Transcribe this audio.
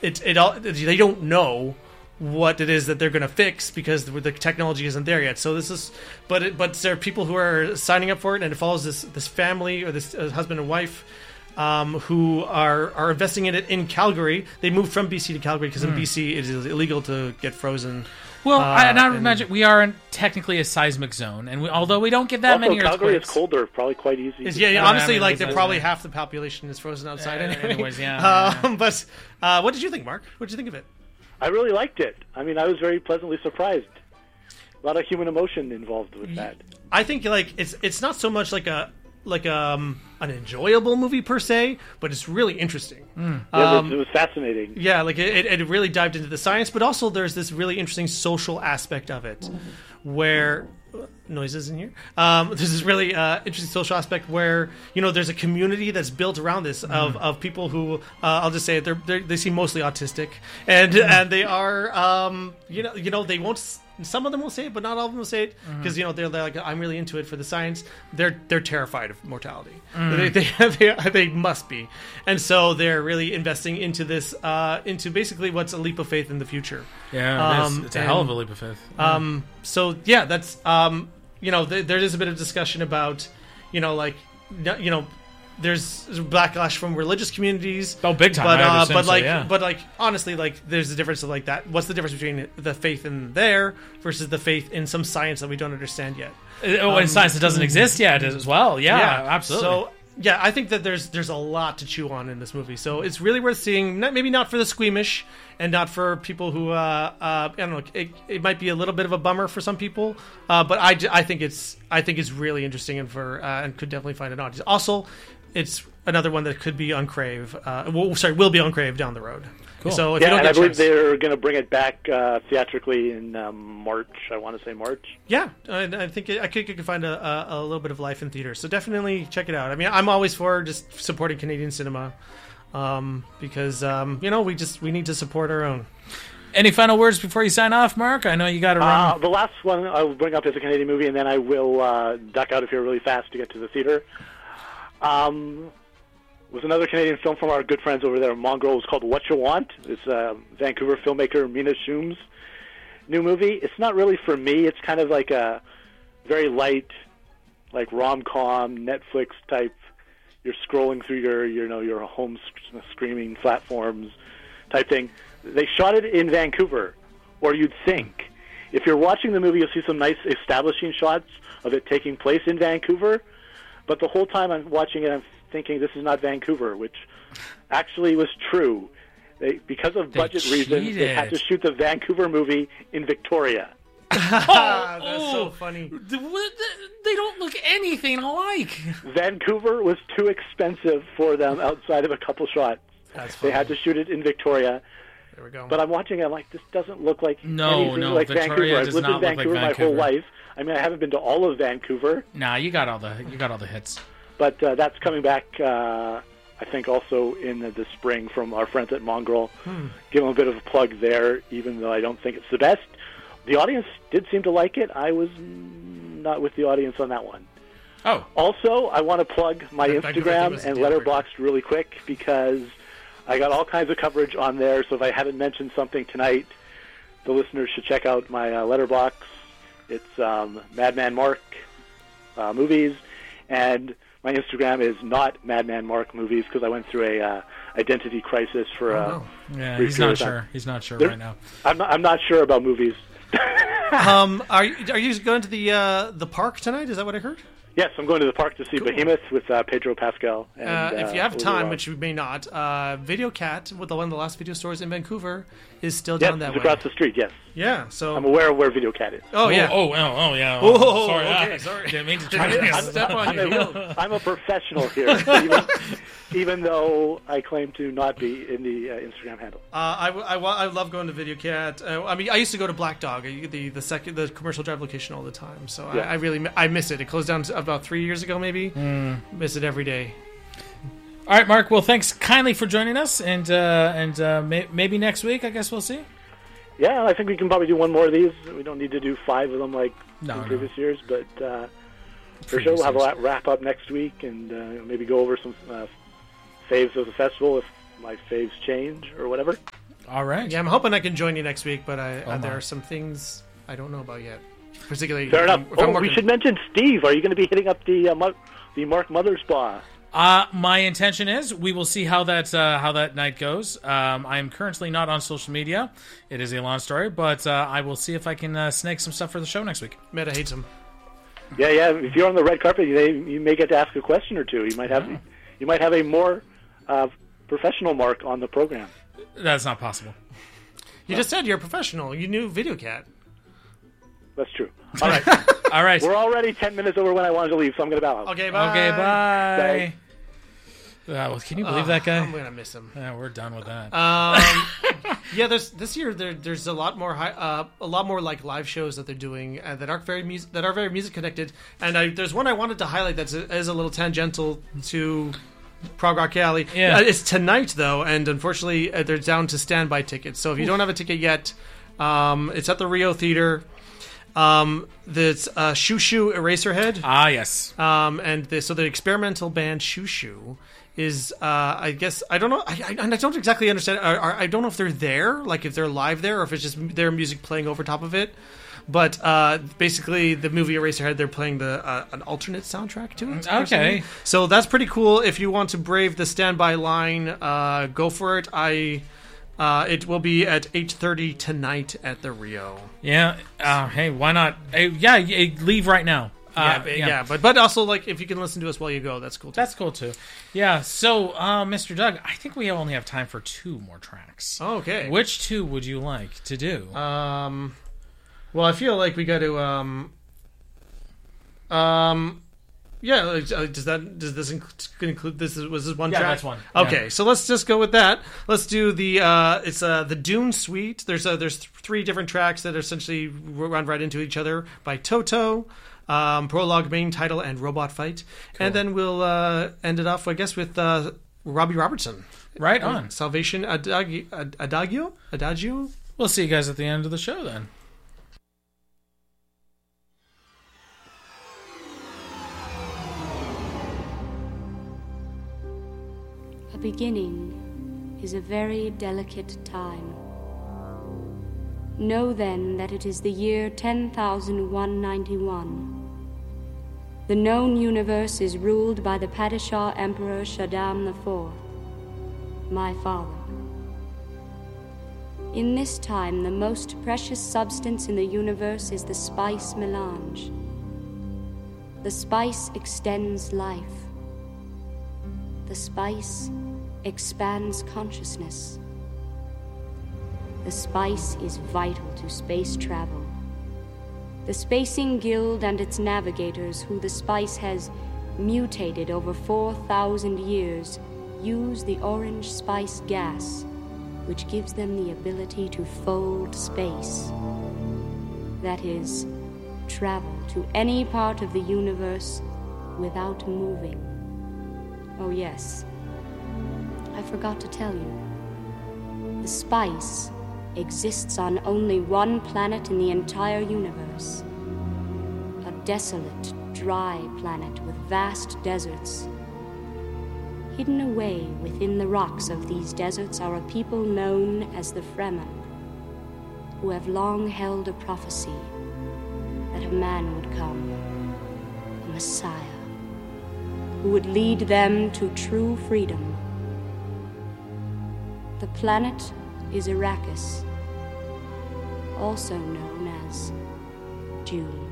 they don't know what it is that they're going to fix because the technology isn't there yet. So this is, but there are people who are signing up for it, and it follows this family or this husband and wife who are investing in it in Calgary. They moved from BC to Calgary because in BC it is illegal to get frozen. Well, and I imagine we are technically a seismic zone, and although we don't get that many earthquakes, Calgary is colder, probably quite easy. Honestly, they're probably half the population is frozen outside anyway. Anyways, But what did you think, Mark? What did you think of it? I really liked it. I mean, I was very pleasantly surprised. A lot of human emotion involved with that. I think it's not so much like an enjoyable movie per se, but it's really interesting. It was fascinating. Yeah, it really dived into the science, but also there's this really interesting social aspect of it, where noises in here. There's this really interesting social aspect where there's a community that's built around this of people who I'll just say they seem mostly autistic, and they are they won't. Some of them will say it, but not all of them will say it because they're like, I'm really into it for the science. They're terrified of mortality. They must be, and so they're really investing into this into basically what's a leap of faith in the future. Yeah, it's a hell of a leap of faith. So yeah, that's there is a bit of discussion about there's backlash from religious communities. Oh, big time! But honestly, there's a difference of that. What's the difference between the faith in there versus the faith in some science that we don't understand yet? And science that doesn't exist yet as well. Yeah, absolutely. So yeah, I think that there's a lot to chew on in this movie. So it's really worth seeing. Maybe not for the squeamish and not for people who I don't know. It might be a little bit of a bummer for some people, but I think it's really interesting and and could definitely find an audience. Also, it's another one that could be on Crave. Will be on Crave down the road. Cool. So if you don't get I believe they're going to bring it back theatrically in March. I want to say March. Yeah, I think I could find a little bit of life in theaters. So definitely check it out. I mean, I'm always for just supporting Canadian cinema because we need to support our own. Any final words before you sign off, Mark? I know you got to run. The last one I will bring up is a Canadian movie, and then I will duck out of here really fast to get to the theater. Was another Canadian film from our good friends over there, Mongrel. It's called What You Want. It's Vancouver filmmaker Mina Shum's new movie. It's not really for me. It's kind of like a very light, rom-com, Netflix type. You're scrolling through your home streaming platforms type thing. They shot it in Vancouver, or you'd think. If you're watching the movie, you'll see some nice establishing shots of it taking place in Vancouver. But the whole time I'm watching it, I'm thinking this is not Vancouver, which actually was true. Because of budget reasons, they had to shoot the Vancouver movie in Victoria. That's so funny. They don't look anything alike. Vancouver was too expensive for them outside of a couple shots. They had to shoot it in Victoria. There we go. But I'm watching it, I'm like, this doesn't look like anything like Victoria Vancouver. I've lived in Vancouver my whole life. I mean, I haven't been to all of Vancouver. Nah, you got all the hits. But that's coming back, I think, also in the spring from our friends at Mongrel. Give them a bit of a plug there, even though I don't think it's the best. The audience did seem to like it. I was not with the audience on that one. Oh. Also, I want to plug my Instagram and Letterboxd really quick because I got all kinds of coverage on there. So if I haven't mentioned something tonight, the listeners should check out my Letterboxd. It's Madman Mark Movies, and my Instagram is not Madman Mark Movies because I went through a identity crisis for he's not sure. He's not sure right now. I'm not sure about movies. Are you going to the park tonight? Is that what I heard? Yes, I'm going to the park to see Behemoth with Pedro Pascal. And, if you have time, which you may not, Video Cat, with one of the last video stores in Vancouver, is still down that way. Yes, across the street, yes. Yeah, so... I'm aware of where Video Cat is. Oh, yeah. Oh, yeah. Oh, sorry. Okay, sorry. Didn't mean to try to step on you. I'm a professional here, even though I claim to not be in the Instagram handle. I love going to Video Cat. I used to go to Black Dog, the commercial drive location all the time. So yeah. I miss it. It closed down about 3 years ago, maybe. Miss it every day. All right, Mark. Well, thanks kindly for joining us, and maybe next week, I guess we'll see. Yeah, I think we can probably do one more of these. We don't need to do 5 of them like in previous years, but for sure we'll have a wrap up next week and maybe go over some faves of the festival if my faves change or whatever. All right. Yeah, I'm hoping I can join you next week, but my. there are some things I don't know about yet. Particularly, Fair enough. if I'm We working- should mention Steve. Are you going to be hitting up the Mark Mothersbaugh? My intention is we will see how that night goes. I am currently not on social media. It is a long story, but I will see if I can snake some stuff for the show next week. Meta hates him. Yeah. If you're on the red carpet, you may get to ask a question or two. You might have a more professional Mark on the program. That's not possible. You just said you're a professional. You knew VideoCat. That's true. All right. All right. We're already 10 minutes over when I wanted to leave, so I'm going to bow out. Okay, bye. Okay, bye. Bye. Well, can you believe that guy? I'm gonna miss him. Yeah, we're done with that. Yeah, this year there's a lot more like live shows that they're doing that are very music connected. And there's one I wanted to highlight that is a little tangential to Prog Rock Alley. Yeah. It's tonight though, and unfortunately they're down to standby tickets. So if you don't have a ticket yet, it's at the Rio Theater. That's Shoo Shoo Eraserhead. Ah, yes. So the experimental band Shoo Shoo is I guess I don't know I don't exactly understand. I don't know if they're there, like if they're live there, or if it's just their music playing over top of it. But basically, the movie Eraserhead, they're playing an alternate soundtrack to it. Okay. So that's pretty cool. If you want to brave the standby line, go for it. It will be at 8:30 tonight at the Rio. Yeah. Hey, why not? Leave right now. But also, like, if you can listen to us while you go, that's cool too. That's cool too. Yeah. So, Mr. Doug, I think we only have time for 2 more tracks. Okay. Which 2 would you like to do? Well, I feel like we got to does this include this? Was this one track? Yeah, that's one. Okay, so let's just go with that. Let's do the Dune Suite. There's 3 different tracks that essentially run right into each other by Toto, prologue, main title, and robot fight. Cool. And then we'll end it off, I guess, with Robbie Robertson. Right on. Salvation Adagio. We'll see you guys at the end of the show then. A beginning is a very delicate time. Know then that it is the year 10,191. The known universe is ruled by the Padishah Emperor Shaddam IV, my father. In this time, the most precious substance in the universe is the spice melange. The spice extends life. The spice expands consciousness. The spice is vital to space travel. The Spacing Guild and its navigators, who the spice has mutated over 4,000 years, use the orange spice gas, which gives them the ability to fold space. That is, travel to any part of the universe without moving. Oh yes, I forgot to tell you. The spice exists on only one planet in the entire universe. A desolate, dry planet with vast deserts. Hidden away within the rocks of these deserts are a people known as the Fremen, who have long held a prophecy that a man would come, a Messiah, who would lead them to true freedom. The planet is Arrakis, also known as Dune.